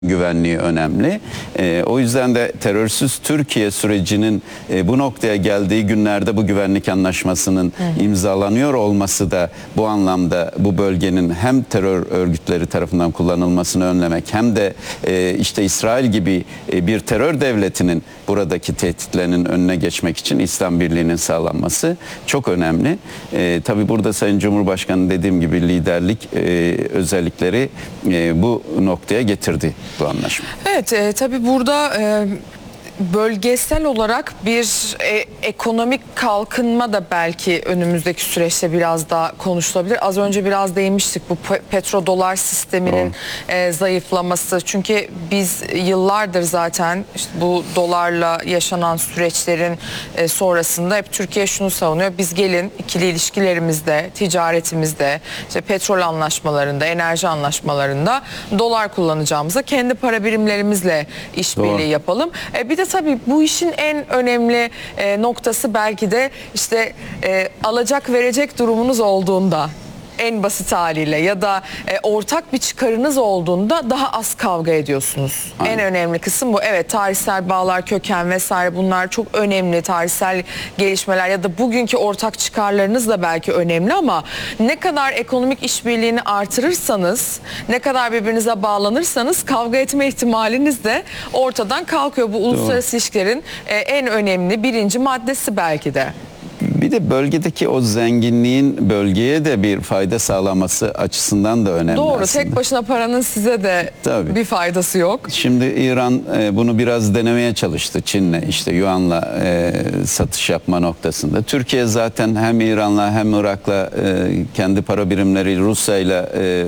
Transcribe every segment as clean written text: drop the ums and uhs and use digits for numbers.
güvenliği önemli. O yüzden de terörsüz Türkiye sürecinin bu noktaya geldiği günlerde bu güvenlik anlaşmasının imzalanıyor olması da bu anlamda bu bölgenin hem terör örgütleri tarafından kullanılmasını önlemek hem de işte İsrail gibi bir terör devletinin buradaki tehditlerinin önüne geçmek için İslam Birliği'nin sağlanması çok önemli. Tabii burada Sayın Cumhurbaşkanı dediğim gibi liderlik özellikleri bu noktaya getirdi bu anlaşma. Evet, tabii burada bölgesel olarak bir ekonomik kalkınma da belki önümüzdeki süreçte biraz daha konuşulabilir. Az önce biraz değinmiştik bu petrodolar sisteminin zayıflaması. Çünkü biz yıllardır zaten işte bu dolarla yaşanan süreçlerin sonrasında hep Türkiye şunu savunuyor. Biz gelin ikili ilişkilerimizde, ticaretimizde, işte petrol anlaşmalarında, enerji anlaşmalarında dolar kullanacağımıza kendi para birimlerimizle işbirliği yapalım. Bir de tabii bu işin en önemli noktası belki de işte alacak verecek durumunuz olduğunda, en basit haliyle ya da ortak bir çıkarınız olduğunda daha az kavga ediyorsunuz. Aynen. En önemli kısım bu. Evet, tarihsel bağlar, köken vesaire bunlar çok önemli, tarihsel gelişmeler ya da bugünkü ortak çıkarlarınız da belki önemli ama ne kadar ekonomik işbirliğini artırırsanız, ne kadar birbirinize bağlanırsanız kavga etme ihtimaliniz de ortadan kalkıyor. Bu uluslararası ilişkilerin en önemli birinci maddesi belki de. Bir de bölgedeki o zenginliğin bölgeye de bir fayda sağlaması açısından da önemli. Doğru, aslında. tek başına paranın size de Tabii. bir faydası yok. Şimdi İran bunu biraz denemeye çalıştı Çin'le, işte Yuan'la satış yapma noktasında. Türkiye zaten hem İran'la hem Irak'la kendi para birimleri Rusya'yla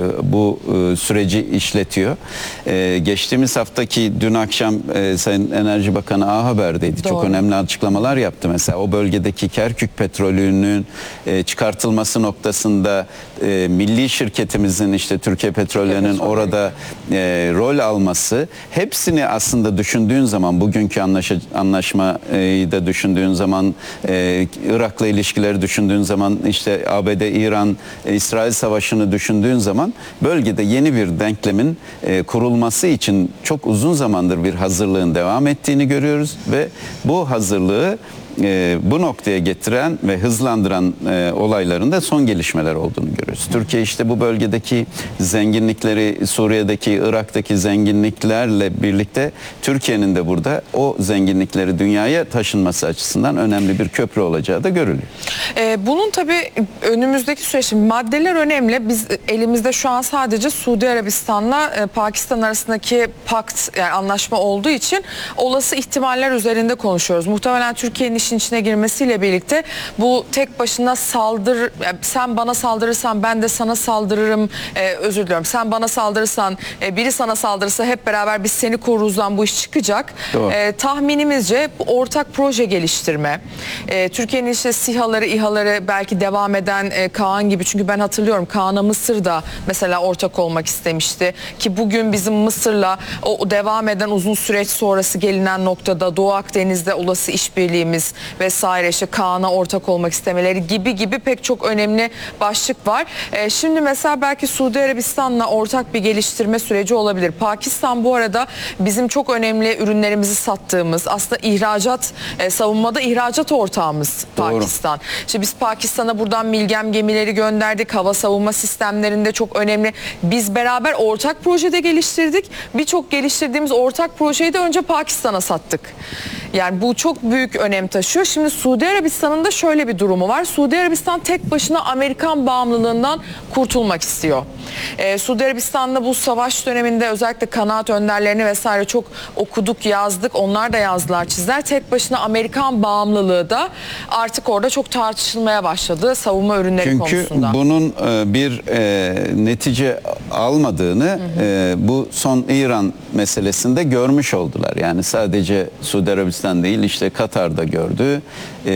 bu süreci işletiyor. Geçtiğimiz haftaki dün akşam Sayın Enerji Bakanı A Haber'deydi. Doğru. Çok önemli açıklamalar yaptı. Mesela o bölgedeki Kerkük petrolünün çıkartılması noktasında milli şirketimizin işte Türkiye Petroller'in orada rol alması, hepsini aslında düşündüğün zaman, bugünkü anlaşmayı da düşündüğün zaman, Irak'la ilişkileri düşündüğün zaman, işte ABD-İran-İsrail savaşını düşündüğün zaman bölgede yeni bir denklemin kurulması için çok uzun zamandır bir hazırlığın devam ettiğini görüyoruz ve bu hazırlığı bu noktaya getiren ve hızlandıran olayların da son gelişmeler olduğunu görüyoruz. Türkiye işte bu bölgedeki zenginlikleri, Suriye'deki, Irak'taki zenginliklerle birlikte Türkiye'nin de burada o zenginlikleri dünyaya taşınması açısından önemli bir köprü olacağı da görülüyor. Bunun tabii önümüzdeki süreçte maddeler önemli. Biz elimizde şu an sadece Suudi Arabistan'la Pakistan arasındaki pakt, yani anlaşma olduğu için olası ihtimaller üzerinde konuşuyoruz. Muhtemelen Türkiye'nin işin içine girmesiyle birlikte bu tek başına sen bana saldırırsan ben de sana saldırırım, özür diliyorum, sen bana saldırırsan biri sana saldırırsa hep beraber biz seni koruruzdan bu iş çıkacak. Tahminimizce bu ortak proje geliştirme, Türkiye'nin işte SİHA'ları, İHA'ları belki devam eden Kaan gibi, çünkü ben hatırlıyorum Kaan'a Mısır'da mesela ortak olmak istemişti ki bugün bizim Mısır'la o devam eden uzun süreç sonrası gelinen noktada Doğu Akdeniz'de olası işbirliğimiz vesaire, işte Kaan'a ortak olmak istemeleri gibi pek çok önemli başlık var. Şimdi mesela belki Suudi Arabistan'la ortak bir geliştirme süreci olabilir. Pakistan bu arada bizim çok önemli ürünlerimizi sattığımız, aslında savunmada ihracat ortağımız Pakistan. İşte biz Pakistan'a buradan Milgem gemileri gönderdik. Hava savunma sistemlerinde çok önemli. Biz beraber ortak projede geliştirdik. Birçok geliştirdiğimiz ortak projeyi de önce Pakistan'a sattık. Yani bu çok büyük önem taşıyor. Şimdi Suudi Arabistan'ın da şöyle bir durumu var. Suudi Arabistan tek başına Amerikan bağımlılığından kurtulmak istiyor. Suudi Arabistan'da bu savaş döneminde özellikle kanaat önderlerini vesaire çok okuduk, yazdık. Onlar da yazdılar, çizdiler. Tek başına Amerikan bağımlılığı da artık orada çok tartışılmaya başladı savunma ürünleri konusunda. Çünkü bunun bir netice almadığını bu son İran meselesinde görmüş oldular. Yani sadece Suudi Arabistan değil, işte Katar'da gördü,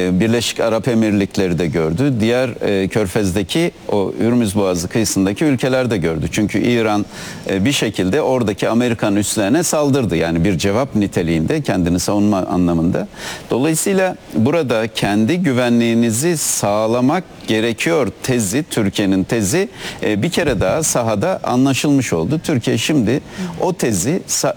Birleşik Arap Emirlikleri de gördü. Diğer Körfez'deki o Hürmüz Boğazı kıyısındaki ülkeler tepkiler de gördü. Çünkü İran bir şekilde oradaki Amerikan üslerine saldırdı. Yani bir cevap niteliğinde, kendini savunma anlamında. Dolayısıyla burada kendi güvenliğinizi sağlamak gerekiyor tezi, Türkiye'nin tezi bir kere daha sahada anlaşılmış oldu. Türkiye şimdi o tezi